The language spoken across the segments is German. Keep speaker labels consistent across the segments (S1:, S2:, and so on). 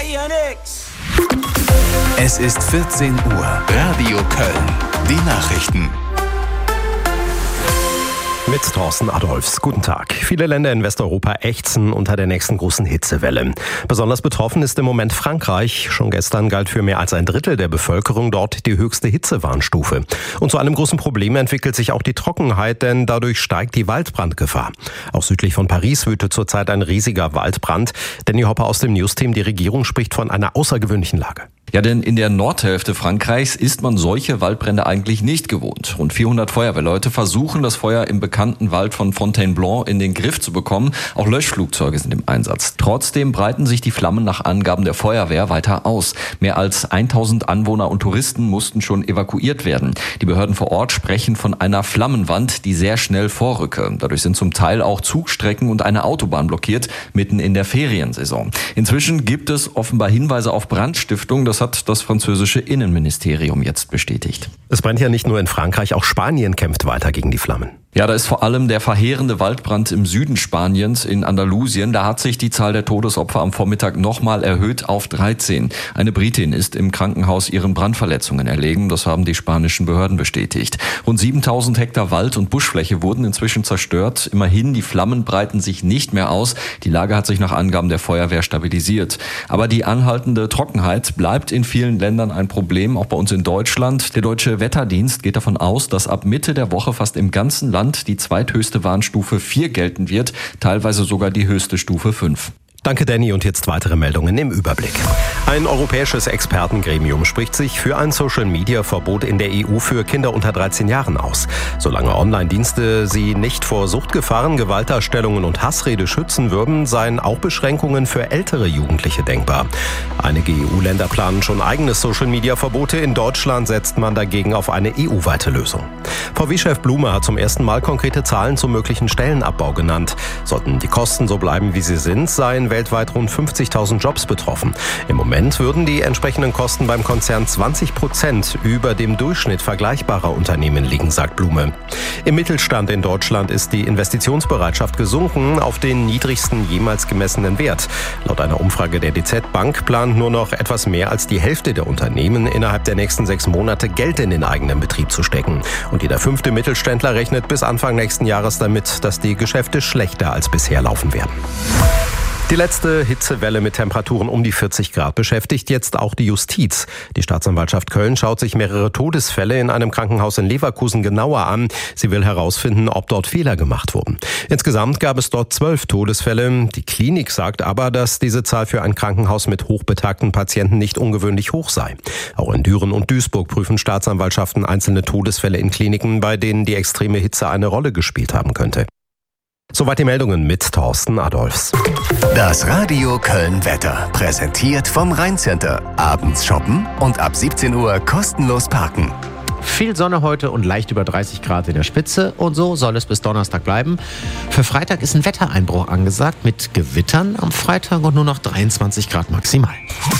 S1: Hey, nix.
S2: Es ist 14 Uhr. Radio Köln. Die Nachrichten.
S3: Mit Thorsten Adolfs. Guten Tag. Viele Länder in Westeuropa ächzen unter der nächsten großen Hitzewelle. Besonders betroffen ist im Moment Frankreich. Schon gestern galt für mehr als ein Drittel der Bevölkerung dort die höchste Hitzewarnstufe. Und zu einem großen Problem entwickelt sich auch die Trockenheit, denn dadurch steigt die Waldbrandgefahr. Auch südlich von Paris wütet zurzeit ein riesiger Waldbrand. Danny Hopper aus dem Newsteam, die Regierung spricht von einer außergewöhnlichen Lage.
S4: Ja, denn in der Nordhälfte Frankreichs ist man solche Waldbrände eigentlich nicht gewohnt. Rund 400 Feuerwehrleute versuchen, das Feuer im bekannten Wald von Fontainebleau in den Griff zu bekommen. Auch Löschflugzeuge sind im Einsatz. Trotzdem breiten sich die Flammen nach Angaben der Feuerwehr weiter aus. Mehr als 1000 Anwohner und Touristen mussten schon evakuiert werden. Die Behörden vor Ort sprechen von einer Flammenwand, die sehr schnell vorrücke. Dadurch sind zum Teil auch Zugstrecken und eine Autobahn blockiert, mitten in der Feriensaison. Inzwischen gibt es offenbar Hinweise auf Brandstiftung. Das hat das französische Innenministerium jetzt bestätigt.
S3: Es brennt ja nicht nur in Frankreich, auch Spanien kämpft weiter gegen die Flammen.
S4: Ja, da ist vor allem der verheerende Waldbrand im Süden Spaniens in Andalusien. Da hat sich die Zahl der Todesopfer am Vormittag nochmal erhöht auf 13. Eine Britin ist im Krankenhaus ihren Brandverletzungen erlegen. Das haben die spanischen Behörden bestätigt. Rund 7000 Hektar Wald- und Buschfläche wurden inzwischen zerstört. Immerhin, die Flammen breiten sich nicht mehr aus. Die Lage hat sich nach Angaben der Feuerwehr stabilisiert. Aber die anhaltende Trockenheit bleibt in vielen Ländern ein Problem, auch bei uns in Deutschland. Der Deutsche Wetterdienst geht davon aus, dass ab Mitte der Woche fast im ganzen Land die zweithöchste Warnstufe 4 gelten wird, teilweise sogar die höchste Stufe 5.
S3: Danke, Danny. Und jetzt weitere Meldungen im Überblick. Ein europäisches Expertengremium spricht sich für ein Social-Media-Verbot in der EU für Kinder unter 13 Jahren aus. Solange Online-Dienste sie nicht vor Suchtgefahren, Gewaltdarstellungen und Hassrede schützen würden, seien auch Beschränkungen für ältere Jugendliche denkbar. Einige EU-Länder planen schon eigene Social-Media-Verbote. In Deutschland setzt man dagegen auf eine EU-weite Lösung. VW-Chef Blume hat zum ersten Mal konkrete Zahlen zum möglichen Stellenabbau genannt. Sollten die Kosten so bleiben, wie sie sind, seien weltweit rund 50.000 Jobs betroffen. Im Moment würden die entsprechenden Kosten beim Konzern 20% über dem Durchschnitt vergleichbarer Unternehmen liegen, sagt Blume. Im Mittelstand in Deutschland ist die Investitionsbereitschaft gesunken auf den niedrigsten jemals gemessenen Wert. Laut einer Umfrage der DZ Bank plant nur noch etwas mehr als die Hälfte der Unternehmen innerhalb der nächsten 6 Monate Geld in den eigenen Betrieb zu stecken. Und jeder 5. Mittelständler rechnet bis Anfang nächsten Jahres damit, dass die Geschäfte schlechter als bisher laufen werden. Die letzte Hitzewelle mit Temperaturen um die 40 Grad beschäftigt jetzt auch die Justiz. Die Staatsanwaltschaft Köln schaut sich mehrere Todesfälle in einem Krankenhaus in Leverkusen genauer an. Sie will herausfinden, ob dort Fehler gemacht wurden. Insgesamt gab es dort 12 Todesfälle. Die Klinik sagt aber, dass diese Zahl für ein Krankenhaus mit hochbetagten Patienten nicht ungewöhnlich hoch sei. Auch in Düren und Duisburg prüfen Staatsanwaltschaften einzelne Todesfälle in Kliniken, bei denen die extreme Hitze eine Rolle gespielt haben könnte. Soweit die Meldungen mit Thorsten Adolfs.
S2: Das Radio Köln Wetter, präsentiert vom Rhein-Center. Abends shoppen und ab 17 Uhr kostenlos parken.
S5: Viel Sonne heute und leicht über 30 Grad in der Spitze. Und so soll es bis Donnerstag bleiben. Für Freitag ist ein Wettereinbruch angesagt mit Gewittern am Freitag und nur noch 23 Grad maximal.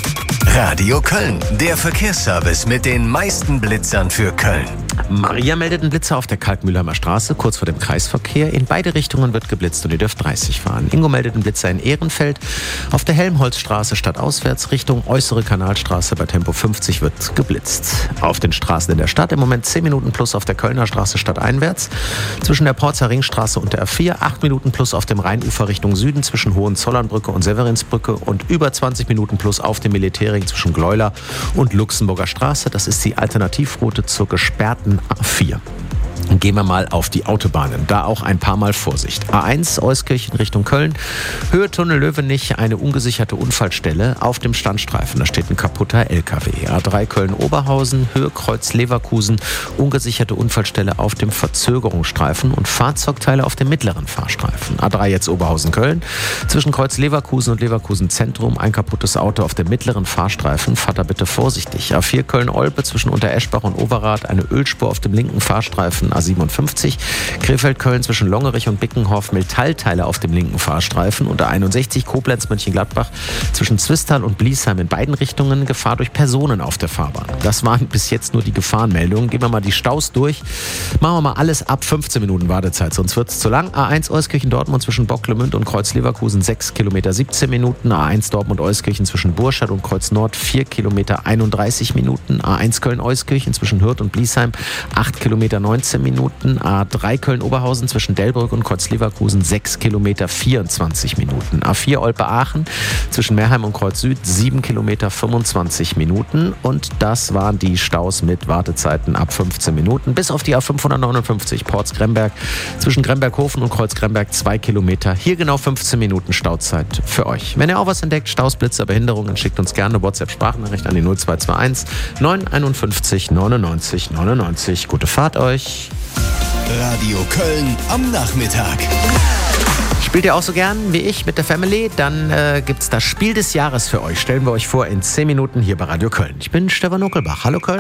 S2: Radio Köln, der Verkehrsservice mit den meisten Blitzern für Köln.
S5: Maria meldet einen Blitzer auf der Kalkmühlheimer Straße, kurz vor dem Kreisverkehr. In beide Richtungen wird geblitzt und ihr dürft 30 fahren. Ingo meldet einen Blitzer in Ehrenfeld. Auf der Helmholtzstraße stadtauswärts Richtung Äußere Kanalstraße bei Tempo 50 wird geblitzt. Auf den Straßen in der Stadt im Moment 10 Minuten plus auf der Kölner Straße stadteinwärts. Zwischen der Porzer Ringstraße und der R4 8 Minuten plus auf dem Rheinufer Richtung Süden zwischen Hohenzollernbrücke und Severinsbrücke und über 20 Minuten plus auf dem Militärring zwischen Gleuler und Luxemburger Straße. Das ist die Alternativroute zur gesperrten A4. Gehen wir mal auf die Autobahnen. Da auch ein paar Mal Vorsicht. A1 Euskirchen Richtung Köln. Höhe Tunnel Löwenich, eine ungesicherte Unfallstelle auf dem Standstreifen. Da steht ein kaputter LKW. A3 Köln-Oberhausen, Höhe Kreuz Leverkusen. Ungesicherte Unfallstelle auf dem Verzögerungsstreifen und Fahrzeugteile auf dem mittleren Fahrstreifen. A3 jetzt Oberhausen-Köln. Zwischen Kreuz Leverkusen und Leverkusen Zentrum ein kaputtes Auto auf dem mittleren Fahrstreifen. Fahrt da bitte vorsichtig. A4 Köln-Olpe zwischen Untereschbach und Overath eine Ölspur auf dem linken Fahrstreifen. A57 Krefeld-Köln zwischen Longerich und Bickenhoff Metallteile auf dem linken Fahrstreifen und A61 Koblenz-Mönchengladbach zwischen Zwistal und Bliesheim in beiden Richtungen Gefahr durch Personen auf der Fahrbahn. Das waren bis jetzt nur die Gefahrenmeldungen. Gehen wir mal die Staus durch. Machen wir mal alles ab 15 Minuten Wartezeit, sonst wird es zu lang. A1 Euskirchen-Dortmund zwischen Bocklemünd und Kreuz-Leverkusen 6 Kilometer 17 Minuten. A1 Dortmund-Euskirchen zwischen Burstadt und Kreuz-Nord 4 Kilometer 31 Minuten. A1 Köln-Euskirchen zwischen Hürth und Bliesheim 8 Kilometer 19 Minuten. A3 Köln-Oberhausen zwischen Delbrück und Kreuz-Leverkusen 6 Kilometer 24 Minuten. A4 Olpe-Aachen zwischen Merheim und Kreuz-Süd 7 Kilometer 25 Minuten. Und das waren die Staus mit Wartezeiten ab 15 Minuten. Bis auf die A559 Porz-Gremberg zwischen Gremberghofen und Kreuz-Gremberg 2 Kilometer. Hier genau 15 Minuten Stauzeit für euch. Wenn ihr auch was entdeckt, Staus, Blitzer, Behinderungen, schickt uns gerne eine WhatsApp-Sprachnachricht an die 0221 951 99 99. Gute Fahrt euch.
S2: Radio Köln am Nachmittag.
S5: Spielt ihr auch so gern wie ich mit der Family? Dann gibt's das Spiel des Jahres für euch. Stellen wir euch vor in 10 Minuten hier bei Radio Köln. Ich bin Stefan Nuckelbach. Hallo Köln.